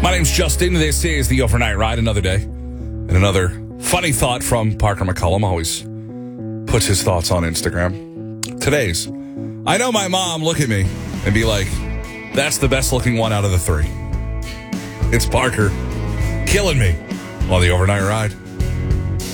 My name's Justin. This is the Overnight Ride, another day. And another funny thought from Parker McCollum, always puts his thoughts on Instagram. Today's, I know my mom look at me and be like, that's the best looking one out of the three. It's Parker killing me on the Overnight Ride.